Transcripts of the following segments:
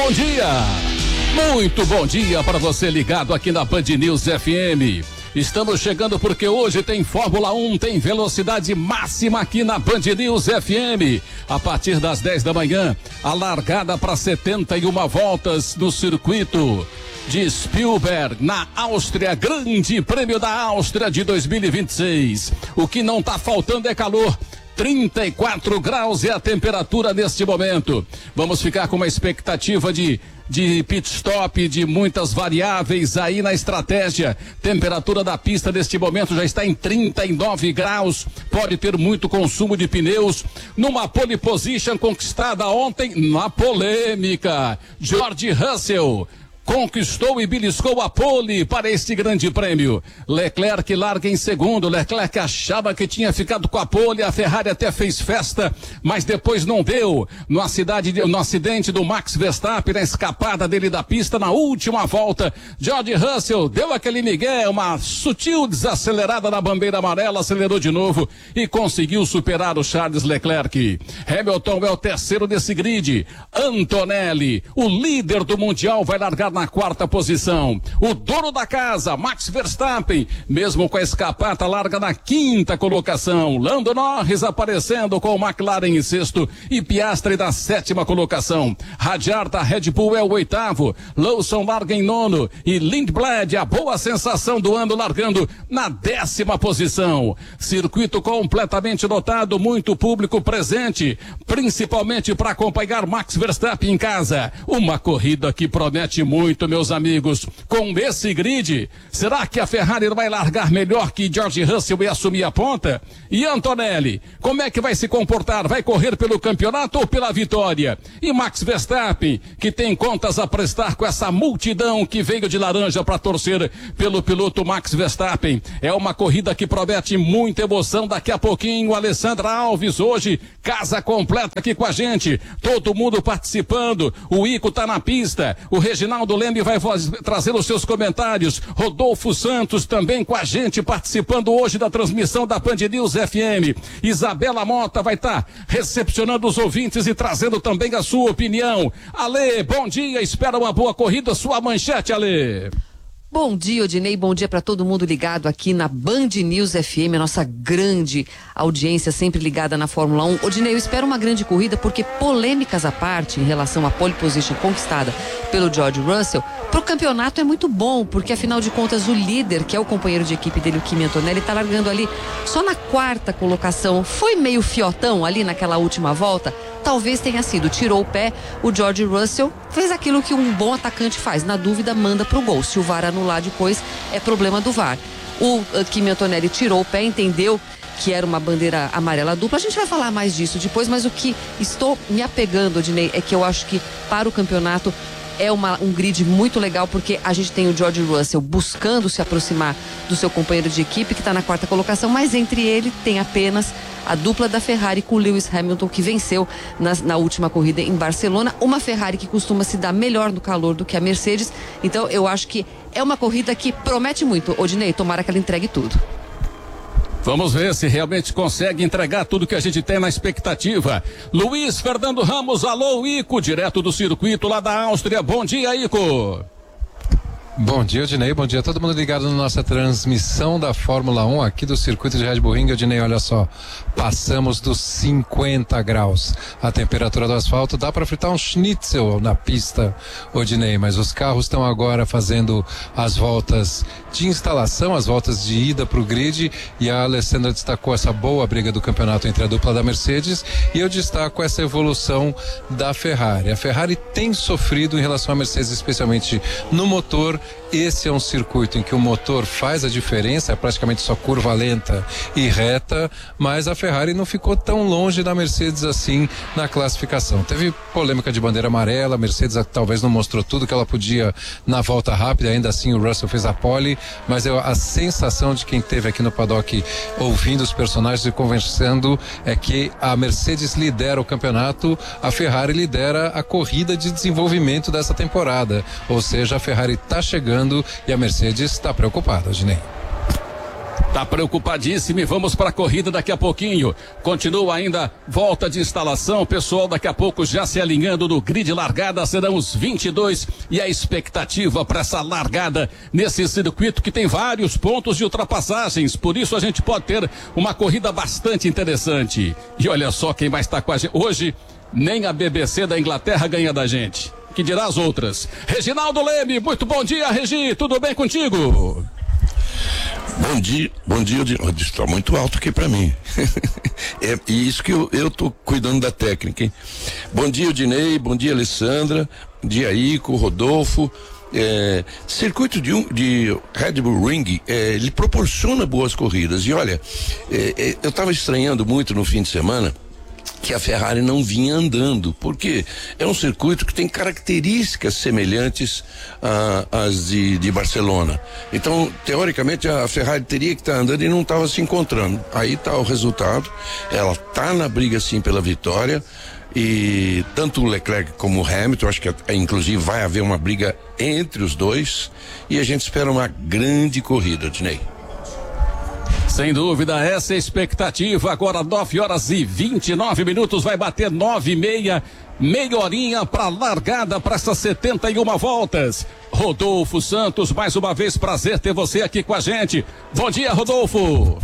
bom dia! Muito bom dia para você ligado aqui na Band News FM. Estamos chegando porque hoje tem Fórmula 1, tem velocidade máxima aqui na Band News FM. A partir das 10 da manhã, a largada para 71 voltas no circuito de Spielberg, na Áustria, Grande Prêmio da Áustria de 2026. O que não está faltando é calor. 34 graus é a temperatura neste momento. Vamos ficar com uma expectativa de pit stop, de muitas variáveis aí na estratégia. Temperatura da pista neste momento já está em 39 graus. Pode ter muito consumo de pneus. Numa pole position conquistada ontem na polêmica, George Russell conquistou e beliscou a pole para este grande prêmio. Leclerc larga em segundo. Leclerc achava que tinha ficado com a pole. A Ferrari até fez festa, mas depois não deu. No acidente do Max Verstappen, na escapada dele da pista, na última volta, George Russell deu aquele migué, uma sutil desacelerada na bandeira amarela, acelerou de novo e conseguiu superar o Charles Leclerc. Hamilton é o terceiro desse grid. Antonelli, o líder do Mundial, vai largar na quarta posição. O dono da casa, Max Verstappen, mesmo com a escapata, larga na quinta colocação. Lando Norris aparecendo com o McLaren em sexto e Piastri na sétima colocação. Ricciardo da Red Bull é o oitavo. Lawson larga em nono e Lindblad, a boa sensação do ano, largando na 10ª posição. Circuito completamente lotado, muito público presente, principalmente para acompanhar Max Verstappen em casa. Uma corrida que promete muito, meus amigos. Com esse grid, será que a Ferrari vai largar melhor que George Russell e assumir a ponta? E Antonelli, como é que vai se comportar? Vai correr pelo campeonato ou pela vitória? E Max Verstappen, que tem contas a prestar com essa multidão que veio de laranja para torcer pelo piloto Max Verstappen. É uma corrida que promete muita emoção. Daqui a pouquinho, Alessandra Alves, hoje, casa completa aqui com a gente. Todo mundo participando. O Ico tá na pista. O Reginaldo Leme vai trazer os seus comentários. Rodolfo Santos também com a gente, participando hoje da transmissão da Band News FM. Isabela Mota vai estar recepcionando os ouvintes e trazendo também a sua opinião. Ale, bom dia, espera uma boa corrida, sua manchete, Ale. Bom dia, Odinei, bom dia para todo mundo ligado aqui na Band News FM, a nossa grande audiência sempre ligada na Fórmula 1. Odinei, eu espero uma grande corrida porque, polêmicas à parte em relação à pole position conquistada pelo George Russell, pro campeonato é muito bom, porque afinal de contas o líder, que é o companheiro de equipe dele, o Kimi Antonelli, tá largando ali só na quarta colocação. Foi meio fiotão ali naquela última volta, talvez tenha sido, tirou o pé. O George Russell fez aquilo que um bom atacante faz, na dúvida manda pro gol, se o VAR anular depois é problema do VAR. O Kimi Antonelli tirou o pé, entendeu que era uma bandeira amarela dupla. A gente vai falar mais disso depois, mas o que estou me apegando, Odinei, é que eu acho que para o campeonato é um grid muito legal, porque a gente tem o George Russell buscando se aproximar do seu companheiro de equipe, que está na quarta colocação, mas entre ele tem apenas a dupla da Ferrari com Lewis Hamilton, que venceu na última corrida em Barcelona. Uma Ferrari que costuma se dar melhor no calor do que a Mercedes. Então eu acho que é uma corrida que promete muito. Odinei, tomara que ela entregue tudo. Vamos ver se realmente consegue entregar tudo que a gente tem na expectativa. Luiz Fernando Ramos, alô, Ico, direto do circuito lá da Áustria. Bom dia, Ico. Bom dia, Odinei, bom dia a todo mundo ligado na nossa transmissão da Fórmula 1 aqui do circuito de Red Bull Ring. Odinei, olha só, passamos dos 50 graus a temperatura do asfalto, dá para fritar um schnitzel na pista, Odinei, mas os carros estão agora fazendo as voltas de instalação, as voltas de ida para o grid, e a Alessandra destacou essa boa briga do campeonato entre a dupla da Mercedes, e eu destaco essa evolução da Ferrari. A Ferrari tem sofrido em relação à Mercedes, especialmente no motor. Esse é um circuito em que o motor faz a diferença, é praticamente só curva lenta e reta, mas a Ferrari não ficou tão longe da Mercedes assim na classificação. Teve polêmica de bandeira amarela, a Mercedes talvez não mostrou tudo que ela podia na volta rápida, ainda assim o Russell fez a pole, mas a sensação de quem esteve aqui no paddock ouvindo os personagens e conversando é que a Mercedes lidera o campeonato, a Ferrari lidera a corrida de desenvolvimento dessa temporada, ou seja, a Ferrari está chegando e a Mercedes está preocupada, Ginei. Tá preocupadíssimo e vamos para a corrida daqui a pouquinho. Continua ainda volta de instalação, pessoal daqui a pouco já se alinhando no grid largada, serão os 22 e a expectativa para essa largada nesse circuito que tem vários pontos de ultrapassagens, por isso a gente pode ter uma corrida bastante interessante. E olha só quem vai estar com a gente hoje, nem a BBC da Inglaterra ganha da gente, que dirá as outras. Reginaldo Leme, muito bom dia, Regi, tudo bem contigo? Bom dia, está muito alto aqui para mim. É isso que eu tô cuidando da técnica, hein? Bom dia, Odinei, bom dia, Alessandra, bom dia, Ico, Rodolfo. Circuito de Red Bull Ring, ele proporciona boas corridas. E olha, eu estava estranhando muito no fim de semana que a Ferrari não vinha andando, porque é um circuito que tem características semelhantes às de Barcelona. Então, teoricamente, a Ferrari teria que estar andando e não estava se encontrando. Aí está o resultado, ela está na briga sim pela vitória, e tanto o Leclerc como o Hamilton, acho que inclusive vai haver uma briga entre os dois, e a gente espera uma grande corrida, Dinei. Sem dúvida, essa é a expectativa. Agora 9h29, vai bater 9h30, meia horinha para largada para essas 71 voltas. Rodolfo Santos, mais uma vez prazer ter você aqui com a gente. Bom dia, Rodolfo.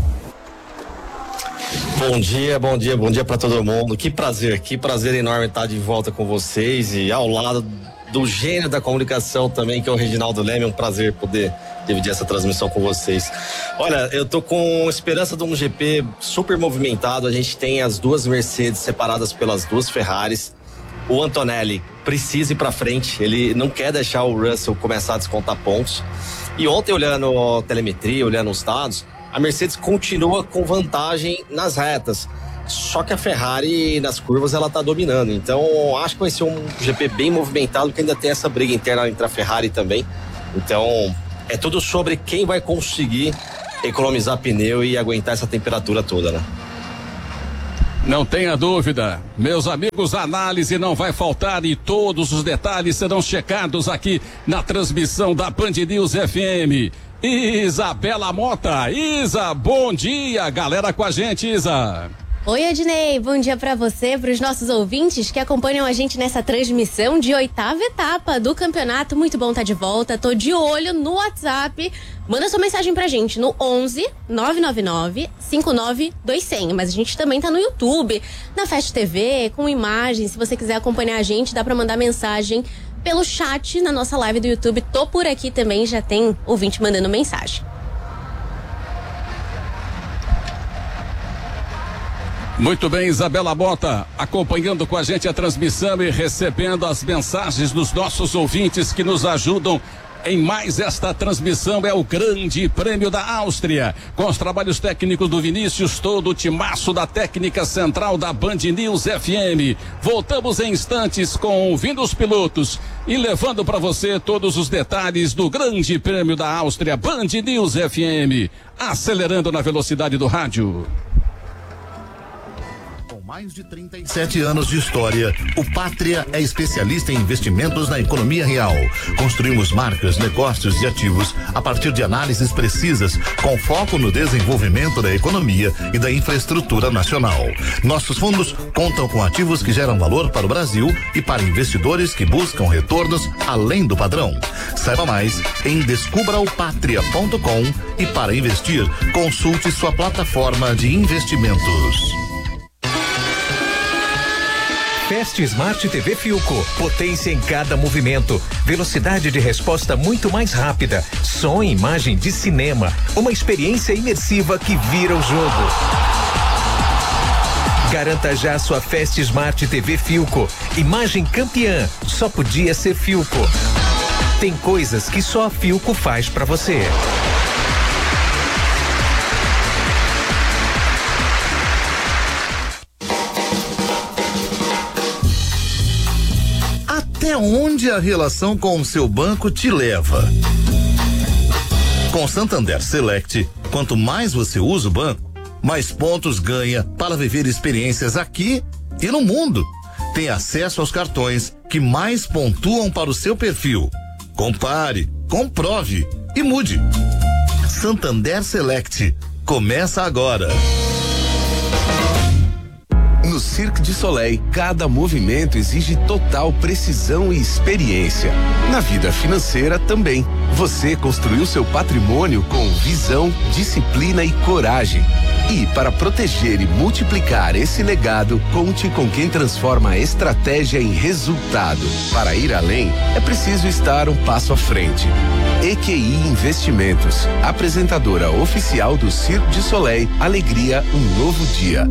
Bom dia para todo mundo. Que prazer enorme estar de volta com vocês e ao lado do gênio da comunicação também, que é o Reginaldo Leme. É um prazer poder dividir essa transmissão com vocês. Olha, eu tô com esperança de um GP super movimentado. A gente tem as duas Mercedes separadas pelas duas Ferraris. O Antonelli precisa ir pra frente, ele não quer deixar o Russell começar a descontar pontos. E ontem, olhando a telemetria, olhando os dados, a Mercedes continua com vantagem nas retas. Só que a Ferrari nas curvas ela tá dominando. Então acho que vai ser um GP bem movimentado, porque ainda tem essa briga interna entre a Ferrari também. Então é tudo sobre quem vai conseguir economizar pneu e aguentar essa temperatura toda, né? Não tenha dúvida, meus amigos, a análise não vai faltar e todos os detalhes serão checados aqui na transmissão da Band News FM. Isabela Mota, Isa, bom dia, galera com a gente, Isa. Oi, Ednei, bom dia pra você, pros nossos ouvintes que acompanham a gente nessa transmissão de 8ª etapa do campeonato. Muito bom estar de volta, tô de olho no WhatsApp. Manda sua mensagem pra gente no 11 999 59 200. Mas a gente também tá no YouTube, na Fast TV, com imagens. Se você quiser acompanhar a gente, dá pra mandar mensagem pelo chat na nossa live do YouTube. Tô por aqui também, já tem ouvinte mandando mensagem. Muito bem, Isabela Mota, acompanhando com a gente a transmissão e recebendo as mensagens dos nossos ouvintes que nos ajudam em mais esta transmissão. É o Grande Prêmio da Áustria, com os trabalhos técnicos do Vinícius, todo o timaço da técnica central da Band News FM. Voltamos em instantes com ouvindo os pilotos e levando para você todos os detalhes do Grande Prêmio da Áustria. Band News FM, acelerando na velocidade do rádio. Mais de 37 anos de história, o Pátria é especialista em investimentos na economia real. Construímos marcas, negócios e ativos a partir de análises precisas, com foco no desenvolvimento da economia e da infraestrutura nacional. Nossos fundos contam com ativos que geram valor para o Brasil e para investidores que buscam retornos além do padrão. Saiba mais em descubraopatria.com e para investir, consulte sua plataforma de investimentos. Fast Smart TV Philco, potência em cada movimento, velocidade de resposta muito mais rápida, som e imagem de cinema, uma experiência imersiva que vira o jogo. Garanta já sua Fast Smart TV Philco, imagem campeã, só podia ser Philco. Tem coisas que só a Philco faz pra você. Até onde a relação com o seu banco te leva? Com Santander Select, quanto mais você usa o banco, mais pontos ganha para viver experiências aqui e no mundo. Tem acesso aos cartões que mais pontuam para o seu perfil. Compare, comprove e mude. Santander Select, começa agora. No Cirque du Soleil, cada movimento exige total precisão e experiência. Na vida financeira também. Você construiu seu patrimônio com visão, disciplina e coragem. E para proteger e multiplicar esse legado, conte com quem transforma a estratégia em resultado. Para ir além, é preciso estar um passo à frente. EQI Investimentos, apresentadora oficial do Cirque du Soleil, alegria, um novo dia.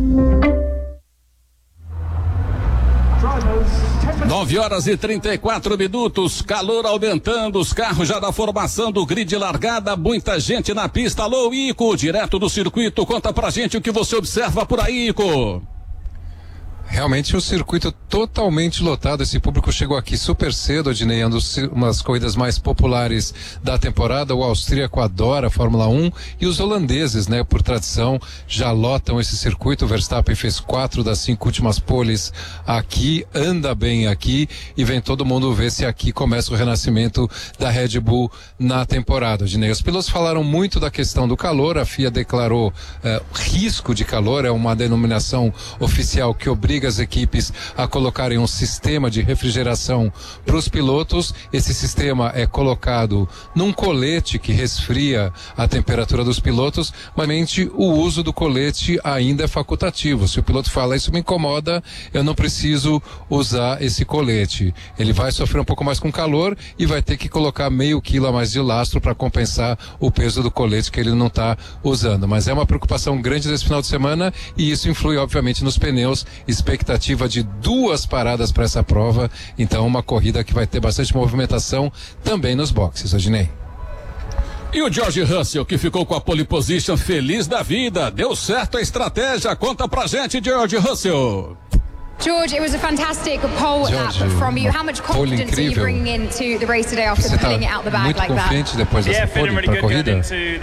9h34, calor aumentando, os carros já da formação do grid largada, muita gente na pista. Alô, Ico, direto do circuito, conta pra gente o que você observa por aí, Ico. Realmente o circuito totalmente lotado, esse público chegou aqui super cedo, Odinei, umas corridas mais populares da temporada, o austríaco adora a Fórmula 1 e os holandeses, né, por tradição, já lotam esse circuito. O Verstappen fez 4 das 5 últimas poles aqui, anda bem aqui e vem todo mundo ver se aqui começa o renascimento da Red Bull na temporada, Odinei. Os pilotos falaram muito da questão do calor, a FIA declarou risco de calor, é uma denominação oficial que obriga as equipes a colocarem um sistema de refrigeração para os pilotos. Esse sistema é colocado num colete que resfria a temperatura dos pilotos, mas o uso do colete ainda é facultativo. Se o piloto fala, isso me incomoda, eu não preciso usar esse colete, ele vai sofrer um pouco mais com calor e vai ter que colocar meio quilo a mais de lastro para compensar o peso do colete que ele não está usando. Mas é uma preocupação grande desse final de semana e isso influi obviamente nos pneus. Expectativa de 2 paradas para essa prova, então uma corrida que vai ter bastante movimentação também nos boxes, Odinei. E o George Russell, que ficou com a pole position, feliz da vida, deu certo a estratégia, conta pra gente, George Russell. George, it was a fantastic pole from you. How much confidence are you bringing into the race today after pulling it out the bag like that? Muito confiante depois dessa pole para a corrida?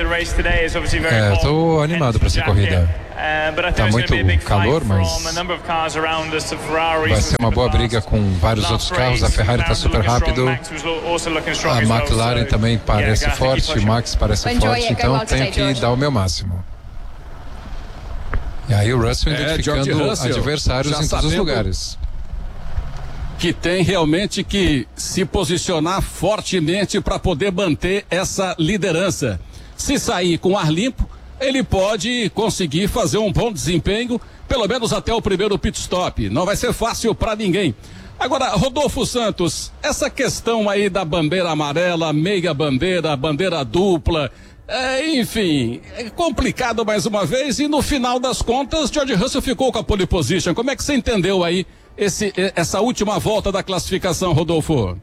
Estou animado para essa corrida. Está muito calor, mas vai ser uma boa briga com vários outros carros. A Ferrari está super rápido, a McLaren também parece forte, o Max parece forte, então tenho que dar o meu máximo. E aí o Russell identificando adversários em todos os lugares. Que tem realmente que se posicionar fortemente para poder manter essa liderança. Se sair com ar limpo, ele pode conseguir fazer um bom desempenho, pelo menos até o primeiro pit stop. Não vai ser fácil para ninguém. Agora, Rodolfo Santos, essa questão aí da bandeira amarela, meia bandeira, bandeira dupla, enfim, é complicado mais uma vez e no final das contas, George Russell ficou com a pole position. Como é que você entendeu aí essa última volta da classificação, Rodolfo?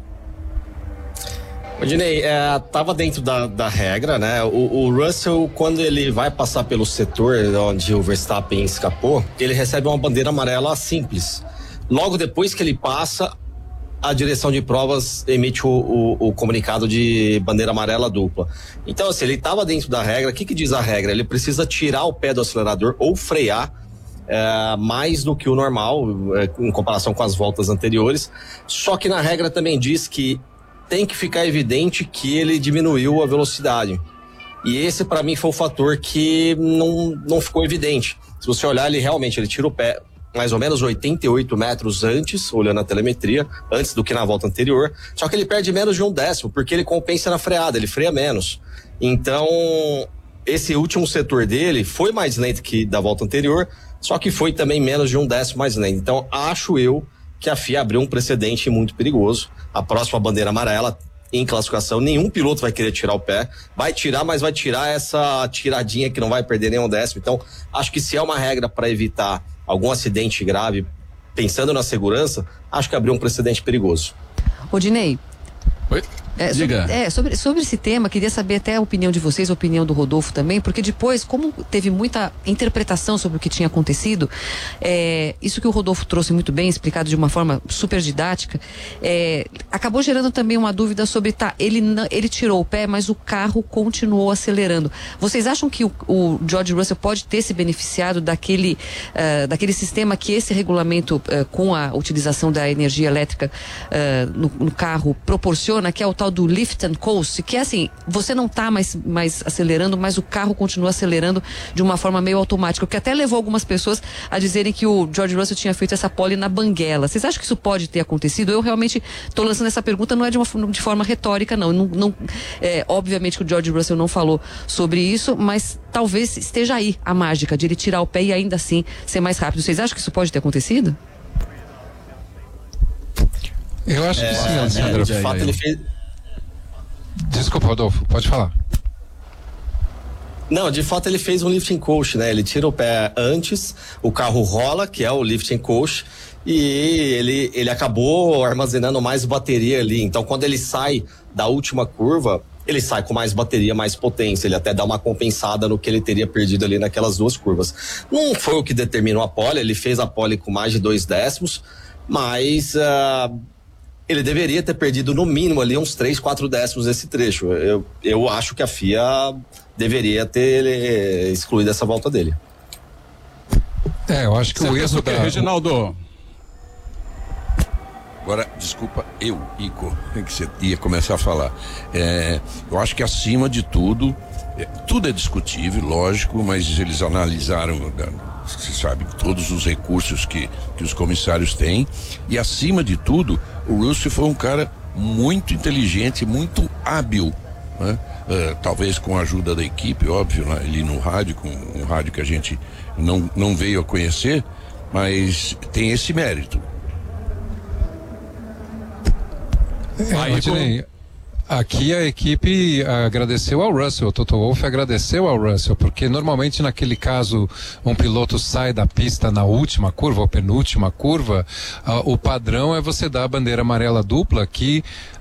Odinei, tava dentro da regra, né? O Russell, quando ele vai passar pelo setor onde o Verstappen escapou, ele recebe uma bandeira amarela simples. Logo depois que ele passa, a direção de provas emite o comunicado de bandeira amarela dupla. Então, assim, ele estava dentro da regra. O que diz a regra? Ele precisa tirar o pé do acelerador ou frear mais do que o normal, em comparação com as voltas anteriores. Só que na regra também diz que tem que ficar evidente que ele diminuiu a velocidade. E esse, para mim, foi o fator que não ficou evidente. Se você olhar, ele tira o pé mais ou menos 88 metros antes, olhando a telemetria, antes do que na volta anterior. Só que ele perde menos de 1/10, porque ele compensa na freada, ele freia menos. Então, esse último setor dele foi mais lento que da volta anterior, só que foi também menos de 1/10 mais lento. Então, acho eu que a FIA abriu um precedente muito perigoso. A próxima bandeira amarela, em classificação, nenhum piloto vai querer tirar o pé. Vai tirar, mas vai tirar essa tiradinha que não vai perder nem 1/10. Então, acho que se é uma regra para evitar algum acidente grave, pensando na segurança, acho que abriu um precedente perigoso. Odinei. Oi? Diga. Sobre esse tema, queria saber até a opinião de vocês, a opinião do Rodolfo também, porque depois, como teve muita interpretação sobre o que tinha acontecido, isso que o Rodolfo trouxe muito bem, explicado de uma forma super didática, acabou gerando também uma dúvida sobre, ele tirou o pé, mas o carro continuou acelerando. Vocês acham que o George Russell pode ter se beneficiado daquele sistema que esse regulamento, com a utilização da energia elétrica no carro, proporciona funciona, que é o tal do lift and coast, que é assim, você não tá mais acelerando, mas o carro continua acelerando de uma forma meio automática, o que até levou algumas pessoas a dizerem que o George Russell tinha feito essa pole na banguela. Vocês acham que isso pode ter acontecido? Eu realmente tô lançando essa pergunta, não é de forma retórica, não. Obviamente que o George Russell não falou sobre isso, mas talvez esteja aí a mágica de ele tirar o pé e ainda assim ser mais rápido. Vocês acham que isso pode ter acontecido? Eu acho que sim, Alessandra. De fato, ele fez... Desculpa, Rodolfo, pode falar. Não, de fato ele fez um lifting coast, né? Ele tira o pé antes, o carro rola, que é o lifting coast, e ele acabou armazenando mais bateria ali. Então, quando ele sai da última curva, ele sai com mais bateria, mais potência. Ele até dá uma compensada no que ele teria perdido ali naquelas 2 curvas. Não foi o que determinou a pole, ele fez a pole com mais de 2 décimos, mas ele deveria ter perdido no mínimo ali uns 3, 4 décimos esse trecho. Eu acho que a FIA deveria ter excluído essa volta dele. Eu acho que o erro da... Reginaldo. Agora, desculpa, Igor, que você ia começar a falar. Eu acho que acima de tudo, tudo é discutível, lógico, mas eles analisaram, você sabe, todos os recursos que os comissários têm, e acima de tudo, o Russell foi um cara muito inteligente, muito hábil, né? Talvez com a ajuda da equipe, óbvio, né? Ali no rádio, com um rádio que a gente não veio a conhecer, mas tem esse mérito. Aqui a equipe agradeceu ao Russell, o Toto Wolff agradeceu ao Russell, porque normalmente naquele caso um piloto sai da pista na última curva ou penúltima curva, o padrão é você dar a bandeira amarela dupla que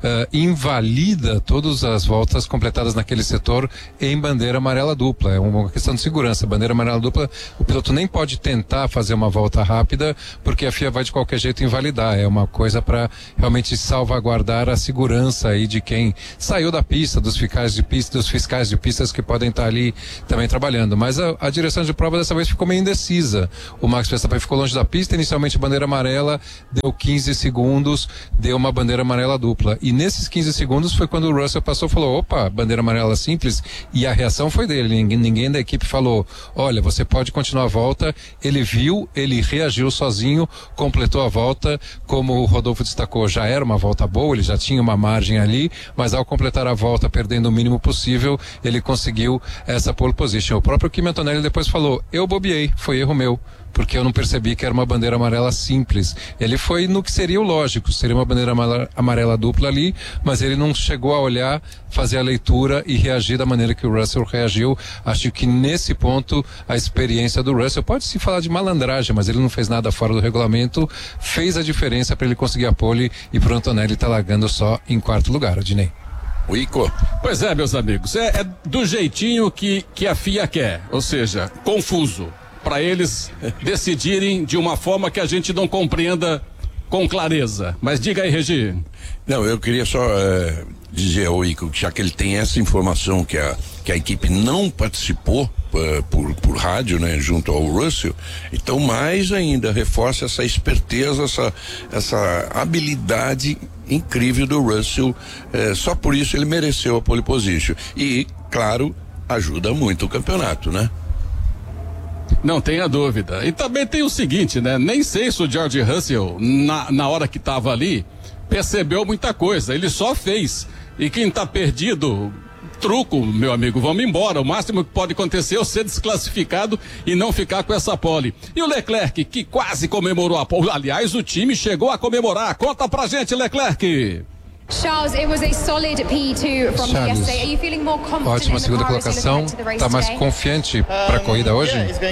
invalida todas as voltas completadas naquele setor em bandeira amarela dupla. É uma questão de segurança. Bandeira amarela dupla, o piloto nem pode tentar fazer uma volta rápida, porque a FIA vai de qualquer jeito invalidar. É uma coisa para realmente salvaguardar a segurança aí de quem saiu da pista, dos fiscais de pistas que podem estar ali também trabalhando. Mas a direção de prova dessa vez ficou meio indecisa. O Max Verstappen ficou longe da pista, inicialmente bandeira amarela, deu 15 segundos, deu uma bandeira amarela dupla. E nesses 15 segundos foi quando o Russell passou e falou, opa, bandeira amarela simples, e a reação foi dele. Ninguém da equipe falou, olha, você pode continuar a volta. Ele viu, ele reagiu sozinho, completou a volta, como o Rodolfo destacou, já era uma volta boa, ele já tinha uma margem ali, mas ao completar a volta, perdendo o mínimo possível, ele conseguiu essa pole position. O próprio Kimi Antonelli depois falou, eu bobeei, foi erro meu, porque eu não percebi que era uma bandeira amarela simples. Ele foi no que seria o lógico, seria uma bandeira amarela dupla ali, mas ele não chegou a olhar, fazer a leitura e reagir da maneira que o Russell reagiu. Acho que nesse ponto a experiência do Russell, pode-se falar de malandragem, mas ele não fez nada fora do regulamento, fez a diferença para ele conseguir a pole e pro Antonelli tá largando só em 4º lugar, Odinei. O Ico. Pois é, meus amigos, é do jeitinho que a FIA quer, ou seja, confuso, para eles decidirem de uma forma que a gente não compreenda com clareza. Mas diga aí, Regi. Não, eu queria só dizer ao Ico que já que ele tem essa informação que a equipe não participou por rádio, né, junto ao Russell, então mais ainda reforça essa esperteza, essa habilidade incrível do Russell. Só por isso ele mereceu a pole position e, claro, ajuda muito o campeonato, né? Não tenha dúvida. E também tem o seguinte, né? Nem sei se o George Russell, na hora que estava ali, percebeu muita coisa. Ele só fez. E quem tá perdido, truco, meu amigo, vamos embora. O máximo que pode acontecer é eu ser desclassificado e não ficar com essa pole. E o Leclerc, que quase comemorou a pole. Aliás, o time chegou a comemorar. Conta pra gente, Leclerc. Charles, it was a solid P2 from yesterday. Are you feeling more confident? Ótima segunda colocação. Está mais confiante para a corrida hoje?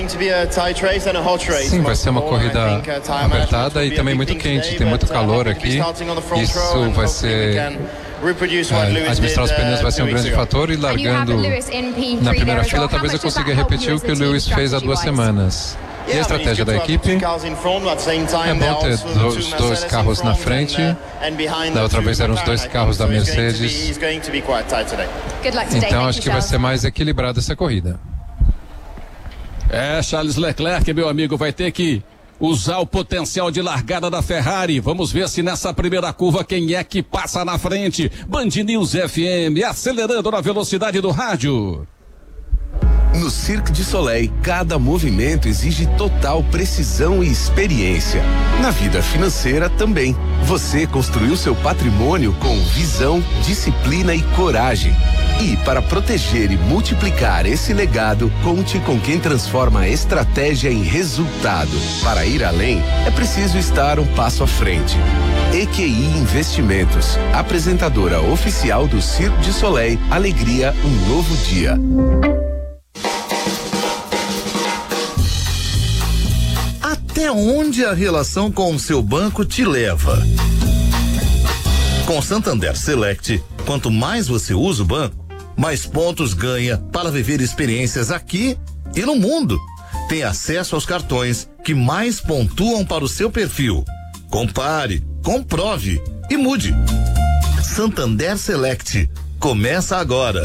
Sim, vai ser uma corrida apertada e também muito quente. Tem muito calor aqui. Isso vai ser... administrar os pneus vai ser um grande fator e largando na primeira fila, talvez eu consiga repetir o que o Lewis fez há 2 semanas. E a estratégia da equipe é bom ter dois carros na frente. Da outra vez eram os 2 carros da Mercedes. Então acho que vai ser mais equilibrada essa corrida. Charles Leclerc, meu amigo, vai ter que usar o potencial de largada da Ferrari. Vamos ver se nessa primeira curva quem é que passa na frente. Band News FM, acelerando na velocidade do rádio. No Cirque du Soleil, cada movimento exige total precisão e experiência. Na vida financeira também. Você construiu seu patrimônio com visão, disciplina e coragem. E para proteger e multiplicar esse legado, conte com quem transforma a estratégia em resultado. Para ir além, é preciso estar um passo à frente. EQI Investimentos, apresentadora oficial do Cirque du Soleil, alegria, um novo dia. Até onde a relação com o seu banco te leva? Com Santander Select, quanto mais você usa o banco, mais pontos ganha para viver experiências aqui e no mundo. Tem acesso aos cartões que mais pontuam para o seu perfil. Compare, comprove e mude. Santander Select. Começa agora.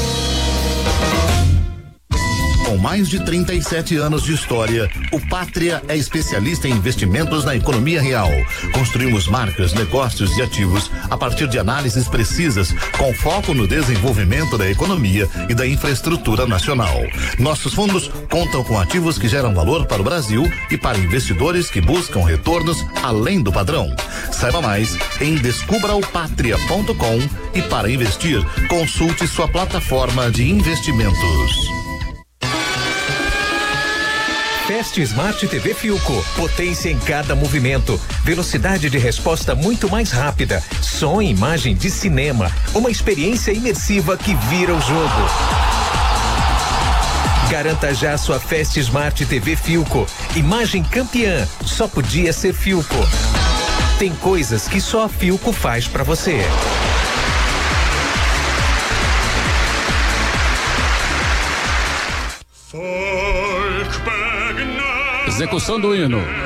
Com mais de 37 anos de história, o Pátria é especialista em investimentos na economia real. Construímos marcas, negócios e ativos a partir de análises precisas, com foco no desenvolvimento da economia e da infraestrutura nacional. Nossos fundos contam com ativos que geram valor para o Brasil e para investidores que buscam retornos além do padrão. Saiba mais em descubraopatria.com e para investir, consulte sua plataforma de investimentos. Fast Smart TV Fiuco, potência em cada movimento, velocidade de resposta muito mais rápida, som e imagem de cinema, uma experiência imersiva que vira o jogo. Garanta já sua Fast Smart TV Fiuco, imagem campeã, só podia ser Fiuco. Tem coisas que só a Fiuco faz pra você. Execução do hino.